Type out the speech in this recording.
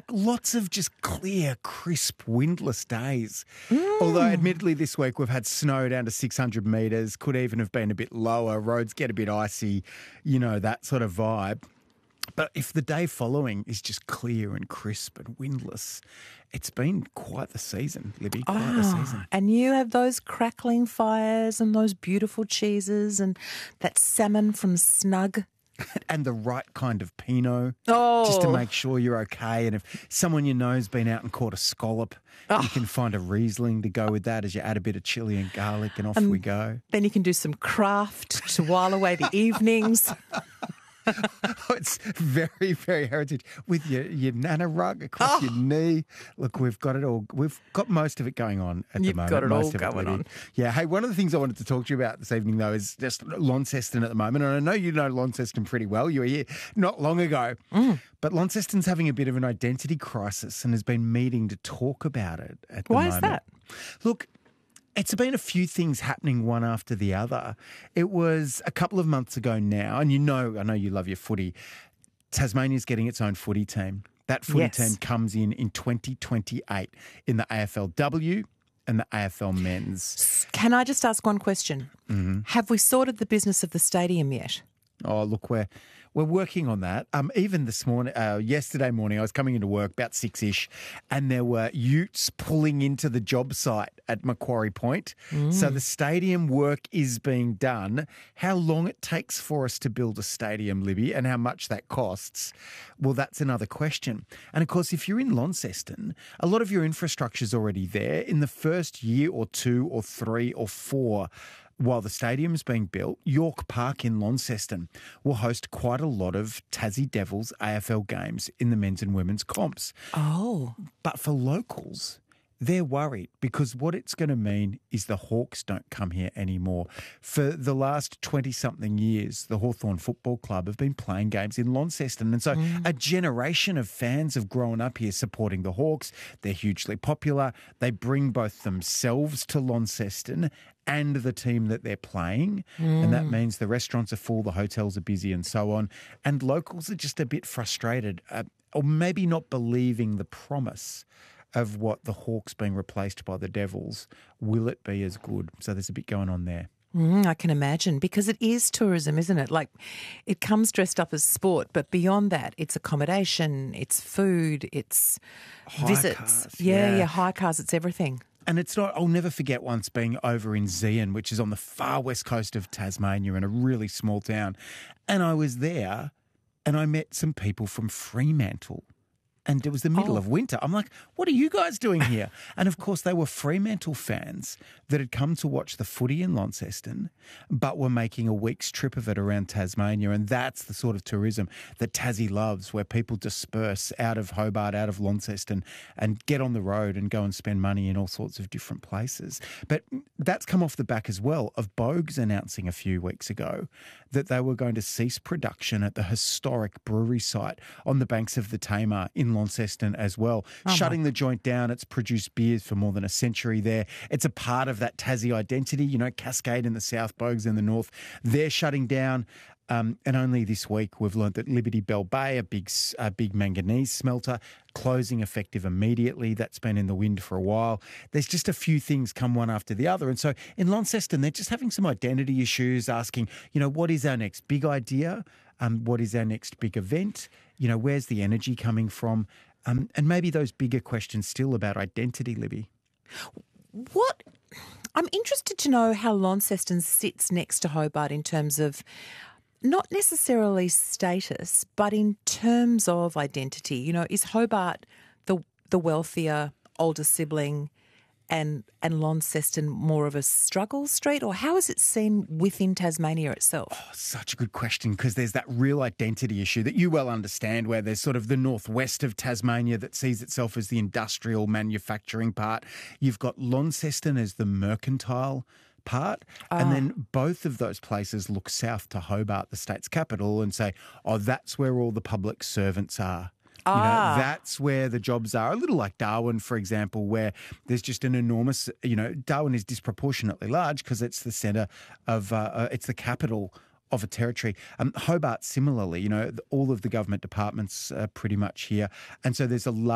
lots of just clear, crisp, windless days. Although, admittedly, this week we've had snow down to 600 metres, could even have been a bit lower. Roads get a bit icy, that sort of vibe. But if the day following is just clear and crisp and windless, it's been quite the season, Libby, quite the season. And you have those crackling fires and those beautiful cheeses and that salmon from Snug. And the right kind of Pinot, just to make sure you're okay. And if someone you know has been out and caught a scallop, you can find a Riesling to go with that as you add a bit of chilli and garlic and off we go. Then you can do some craft to while away the evenings. It's very, very heritage. With your nana rug across your knee. Look, we've got it all. We've got most of it going on at the moment. You've got it most all of going on. Yeah. Hey, one of the things I wanted to talk to you about this evening, though, is just Launceston at the moment. And I know you know Launceston pretty well. You were here not long ago. But Launceston's having a bit of an identity crisis and has been meeting to talk about it at the moment. Why is that? Look, it's been a few things happening one after the other. It was a couple of months ago now, and I know you love your footy. Tasmania's getting its own footy team. That footy team comes in 2028 in the AFLW and the AFL Men's. Can I just ask one question? Have we sorted the business of the stadium yet? Oh, look, we're working on that. Even this morning, yesterday morning, I was coming into work about 6-ish, and there were utes pulling into the job site at Macquarie Point. So the stadium work is being done. How long it takes for us to build a stadium, Libby, and how much that costs, well, that's another question. And of course, if you're in Launceston, a lot of your infrastructure's already there. In the first year or 2 or 3 or 4, while the stadium's being built, York Park in Launceston will host quite a lot of Tassie Devils AFL games in the men's and women's comps. Oh. But for locals, they're worried because what it's going to mean is the Hawks don't come here anymore. For the last 20-something years, the Hawthorn Football Club have been playing games in Launceston. And so a generation of fans have grown up here supporting the Hawks. They're hugely popular. They bring both themselves to Launceston and the team that they're playing. And that means the restaurants are full, the hotels are busy and so on. And locals are just a bit frustrated or maybe not believing the promise of what the Hawks being replaced by the Devils. Will it be as good? So there's a bit going on there. I can imagine, because it is tourism, isn't it? Like, it comes dressed up as sport, but beyond that, it's accommodation, it's food, it's visits. Cars, hire cars, it's everything. And it's not, I'll never forget once being over in Zeehan, which is on the far west coast of Tasmania in a really small town. And I was there and I met some people from Fremantle. And it was the middle of winter. I'm like, what are you guys doing here? And of course, they were Fremantle fans that had come to watch the footy in Launceston, but were making a week's trip of it around Tasmania. And that's the sort of tourism that Tassie loves, where people disperse out of Hobart, out of Launceston, and get on the road and go and spend money in all sorts of different places. But that's come off the back as well of Bogues announcing a few weeks ago that they were going to cease production at the historic brewery site on the banks of the Tamar in Launceston as well, shutting the joint down. It's produced beers for more than a century there. It's a part of that Tassie identity, Cascade in the south, Bogues in the north. They're shutting down. And only this week we've learned that Liberty Bell Bay, a big manganese smelter, closing effective immediately. That's been in the wind for a while. There's just a few things come one after the other. And so in Launceston, they're just having some identity issues, asking, what is our next big idea? What is our next big event? Where's the energy coming from? And maybe those bigger questions still about identity, Libby. I'm interested to know how Launceston sits next to Hobart in terms of not necessarily status, but in terms of identity. Is Hobart the wealthier, older sibling and Launceston more of a struggle street, or how is it seen within Tasmania itself? Oh, such a good question, because there's that real identity issue that you well understand, where there's sort of the northwest of Tasmania that sees itself as the industrial manufacturing part. You've got Launceston as the mercantile part, and then both of those places look south to Hobart, the state's capital, and say, that's where all the public servants are. That's where the jobs are. A little like Darwin, for example, where there's just an enormous, Darwin is disproportionately large because it's the centre of, it's the capital of a territory. Hobart, similarly, all of the government departments are pretty much here. And so there's a